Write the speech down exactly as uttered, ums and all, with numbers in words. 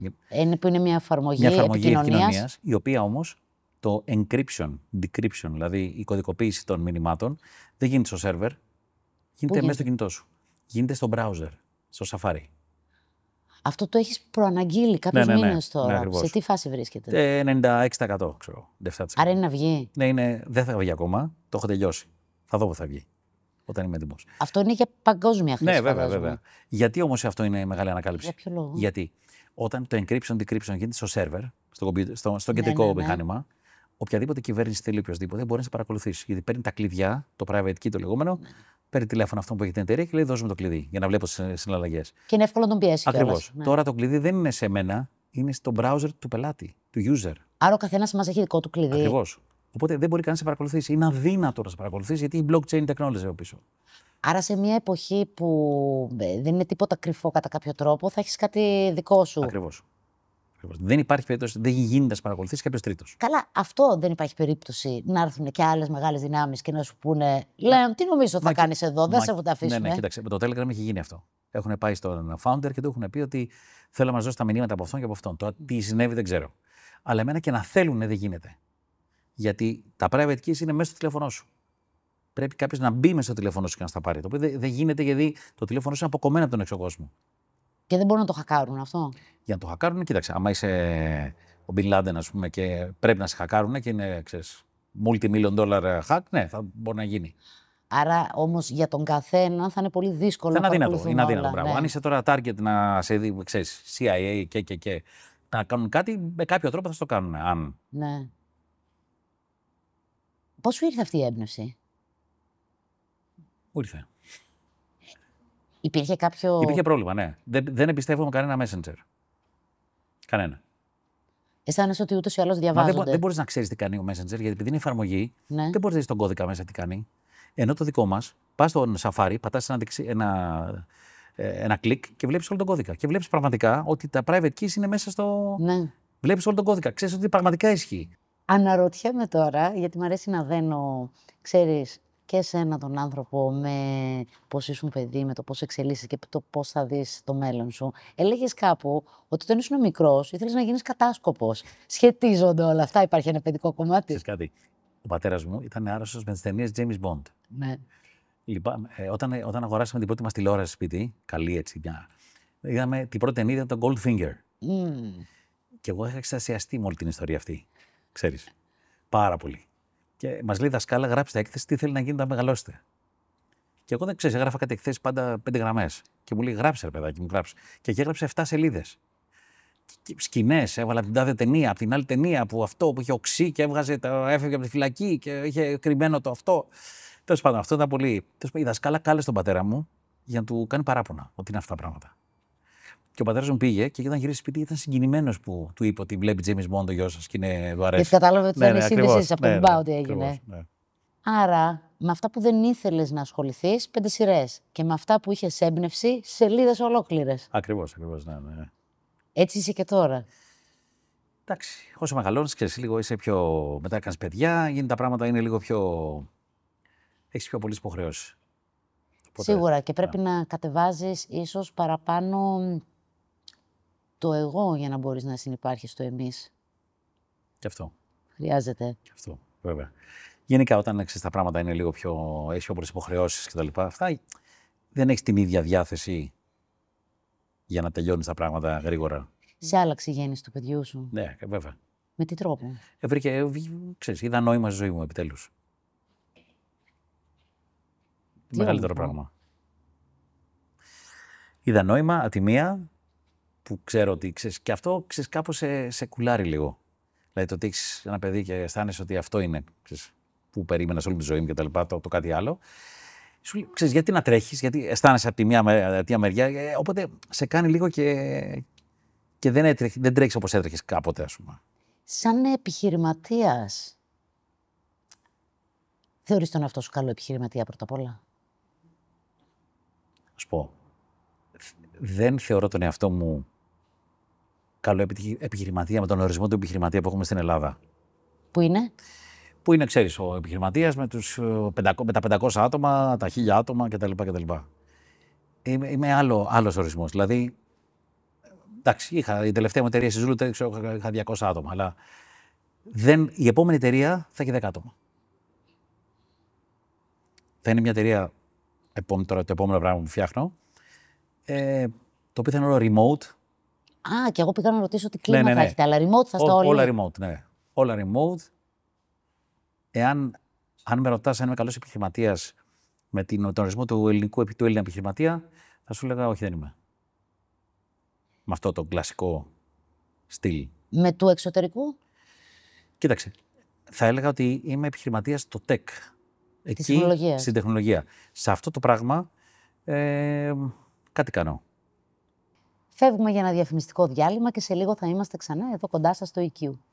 Είναι που είναι μια εφαρμογή, μια εφαρμογή επικοινωνίας. επικοινωνίας, η οποία όμως το encryption, decryption, δηλαδή η κωδικοποίηση των μηνυμάτων, δεν γίνεται στο σερβερ, γίνεται μέσα στο κινητό σου. Γίνεται στο browser, στο Safari. Αυτό το έχεις προαναγγείλει κάποιους ναι, ναι, ναι, μήνες τώρα. Ναι, σε τι φάση βρίσκεται? Ε, ενενήντα έξι τοις εκατό, ξέρω. Άρα είναι να βγει. Ναι, είναι, δεν θα βγει ακόμα. Το έχω τελειώσει. Θα δω που θα βγει. Όταν είμαι έτοιμος. Αυτό είναι για παγκόσμια χρήση. Ναι, βέβαια, φαντάζομαι. βέβαια. Γιατί όμως αυτό είναι μεγάλη ανακάλυψη? Για ποιο λόγο? Γιατί όταν το encryption, decryption γίνεται στο server, στο, computer, στο, στο κεντρικό ναι, ναι, ναι. μηχάνημα, οποιαδήποτε κυβέρνηση θέλει οποιοδήποτε μπορεί να σε παρακολουθήσει. Γιατί παίρνει τα κλειδιά, το private key το λεγόμενο, ναι. παίρνει τηλέφωνο αυτό που έχει την εταιρεία και λέει: δώσουμε το κλειδί για να βλέπω τις συναλλαγές. Και είναι εύκολο να τον πιέσει. Ακριβώς. Ναι. Τώρα το κλειδί δεν είναι σε μένα, είναι στο browser του πελάτη, του user. Άρα ο καθένας μας έχει δικό του κλειδί. Ακριβώς. Οπότε δεν μπορεί κανείς να σε παρακολουθήσει. Είναι αδύνατο να σε παρακολουθήσει γιατί η blockchain technology από πίσω. Άρα σε μια εποχή που δεν είναι τίποτα κρυφό κατά κάποιο τρόπο, θα έχεις κάτι δικό σου. Ακριβώς. Δεν υπάρχει περίπτωση, δεν γίνεται να σε παρακολουθήσει κάποιος τρίτος. Καλά, αυτό δεν υπάρχει περίπτωση να έρθουν και άλλες μεγάλες δυνάμεις και να σου πούνε: Λέμε, τι νομίζω θα κάνεις εδώ, δεν σε θα αφήσουμε. Ναι, ναι, κοίταξε. Με το Telegram έχει γίνει αυτό. Έχουν πάει στον founder και του έχουν πει ότι θέλω να μας δώσει τα μηνύματα από αυτόν και από αυτόν. Τώρα τι συνέβη δεν ξέρω. Αλλά εμένα και να θέλουν δεν γίνεται. Γιατί τα private keys είναι μέσα στο τηλέφωνό σου. Πρέπει κάποιος να μπει μέσα στο τηλέφωνο σου και να στα πάρει. Το οποίο δεν γίνεται γιατί το τηλέφωνο σου είναι αποκομμένο από τον έξω κόσμο. Και δεν μπορούν να το χακάρουν αυτό. Για να το χακάρουν, κοίταξε. Άμα είσαι ο Bin Laden, ας πούμε, και πρέπει να σε χακάρουν και είναι, ξέρεις, multi-million dollar hack, ναι, θα μπορεί να γίνει. Άρα όμως για τον καθένα θα είναι πολύ δύσκολο θα να αδύνατο, είναι αδύνατο. όλα, Ναι. Αν είσαι τώρα target να σε δει, ξέρεις, σι άι έι και, και, και να κάνουν κάτι, με κάποιο τρόπο θα το κάνουν. Αν... Ναι. Πώς σου ήρθε αυτή η έμπνευση? Μου ήρθε. Υπήρχε κάποιο. Υπήρχε πρόβλημα, ναι. Δεν, δεν εμπιστεύομαι κανένα messenger. Κανένα. Αισθάνεσαι ότι ούτως ή άλλως διαβάζονται. Μα δεν, δεν μπορείς να ξέρεις τι κάνει ο messenger, γιατί επειδή είναι εφαρμογή, ναι. δεν μπορείς να δεις τον κώδικα μέσα τι κάνει. Ενώ το δικό μας, πας στον Safari, πατάς ένα, ένα, ένα κλικ και βλέπεις όλο τον κώδικα. Και βλέπεις πραγματικά ότι τα private keys είναι μέσα στο. Ναι. Βλέπεις όλο τον κώδικα. Ξέρεις ότι πραγματικά ισχύει. Αναρωτιέμαι τώρα, γιατί μου αρέσει να δένω, ξέρεις, και εσένα τον άνθρωπο με πώς ήσουν παιδί, με το πώς εξελίσσεσαι και το πώς θα δεις το μέλλον σου. Έλεγες κάπου ότι όταν ήσουν μικρός ήθελες να γίνεις κατάσκοπος. Σχετίζονται όλα αυτά, υπάρχει ένα παιδικό κομμάτι. Ξέρεις κάτι. Ο πατέρας μου ήταν άρρωστος με τις ταινίες James Bond. Ναι. Λοιπόν, ε, όταν, όταν αγοράσαμε την πρώτη μας τηλεόραση σπίτι, καλή έτσι, μια, είδαμε την πρώτη ταινία, ήταν το Goldfinger. Mm. Και εγώ είχα εξτασιαστεί με όλη την ιστορία αυτή. Ξέρεις. Πάρα πολύ. Και μας λέει δασκάλα, γράψτε έκθεση τι θέλει να γίνει όταν μεγαλώσετε. Και εγώ δεν ξέρω, έγραφα κάτι εκθέσει πάντα πέντε γραμμές. Και μου λέει, γράψε, ρε παιδάκι μου, γράψε. Και εκεί έγραψε εφτά σελίδες. Σκηνές, έβαλα από την τάδε ταινία, από την άλλη ταινία που αυτό που είχε οξύ και έβγαζε, το, έφευγε από τη φυλακή και είχε κρυμμένο το αυτό. Τέλος πάντων, αυτό ήταν πολύ. Η δασκάλα κάλεσε τον πατέρα μου για να του κάνει παράπονα ότι είναι αυτά τα πράγματα. Και ο πατέρας μου πήγε και όταν γύρισε σπίτι ήταν συγκινημένος που του είπε ότι βλέπει James Bond το γιο σας και είναι, του αρέσει. Γιατί κατάλαβε ότι ναι, ήταν ναι, η σύνδεση από ναι, τον ναι, Μπάου ότι έγινε. Ακριβώς, ναι. Άρα, με αυτά που δεν ήθελες να ασχοληθείς, πέντε σειρές. Και με αυτά που είχες έμπνευση, σελίδες ολόκληρες. Ακριβώς, ακριβώς, ναι, ναι. Έτσι είσαι και τώρα. Εντάξει, όσο μεγαλώνεις, ξέρεις, λίγο είσαι πιο. Μετά κάνεις παιδιά, γίνεται τα πράγματα είναι λίγο πιο. Έχεις πιο πολλές υποχρεώσεις. Σίγουρα και πρέπει yeah. να κατεβάζεις ίσως παραπάνω το εγώ για να μπορείς να συνυπάρχεις στο εμείς. Και αυτό. Χρειάζεται. Και αυτό, βέβαια. Γενικά, όταν ξέρεις, τα πράγματα είναι λίγο πιο. Έχεις πιο πολλές υποχρεώσεις κτλ. Αυτά δεν έχεις την ίδια διάθεση για να τελειώνεις τα πράγματα γρήγορα. Σε άλλαξε η γέννηση του παιδιού σου. Ναι, βέβαια. Με τι τρόπο? Βρήκε, ξέρεις, είδα νόημα στη ζωή μου επιτέλους. Τι μεγαλύτερο όμορφο. Πράγμα. Είδα νόημα, ατιμία, που ξέρω ότι ξέρεις, και αυτό ξέρεις, κάπως σε, σε κουλάρει λίγο. Δηλαδή το ότι έχεις ένα παιδί και αισθάνεσαι ότι αυτό είναι ξέρεις, που περίμενα σε όλη τη ζωή μου και τα λοιπά, το, το κάτι άλλο. Σου, ξέρεις, γιατί να τρέχεις, γιατί αισθάνεσαι από τη μία, μία μεριά, ε, οπότε σε κάνει λίγο και, και δεν, έτρεχ, δεν τρέχεις όπως έτρεχες κάποτε, ας πούμε. Σαν επιχειρηματίας, θεωρείς τον εαυτό σου καλό επιχειρηματία πρώτα απ' όλα? Ας πω, δεν θεωρώ τον εαυτό μου καλό επιχειρηματία με τον ορισμό του επιχειρηματία που έχουμε στην Ελλάδα. Πού είναι? Που είναι, ξέρεις, ο επιχειρηματίας με, τους, με τα πεντακόσια άτομα, τα χίλια άτομα κτλ. κτλ. Είμαι, είμαι άλλο, άλλος ορισμός. Δηλαδή, εντάξει, είχα, η τελευταία μου εταιρεία στη Ζούλου είχα διακόσια άτομα, αλλά δεν, η επόμενη εταιρεία θα έχει δέκα άτομα. Θα είναι μια εταιρεία, τώρα το επόμενο πράγμα που φτιάχνω, ε, το οποίο θα είναι όλο remote. Α, και εγώ πήγα να ρωτήσω τι κλίμα ναι, ναι, ναι. θα έχετε, αλλά remote θα στα όλοι. Όλα remote, ναι. Όλα remote. Εάν αν με ρωτάς αν είμαι καλός επιχειρηματίας με την, τον ορισμό του ελληνικού του Έλληνα επιχειρηματία, θα σου έλεγα όχι, δεν είμαι. Με αυτό το κλασικό στυλ. Με του εξωτερικού. Κοίταξε, θα έλεγα ότι είμαι επιχειρηματίας στο tech. Εκεί, τεχνολογία. Στην τεχνολογία. Σε αυτό το πράγμα, ε, κάτι κάνω. Φεύγουμε για ένα διαφημιστικό διάλειμμα και σε λίγο θα είμαστε ξανά εδώ κοντά σας στο ι κιου.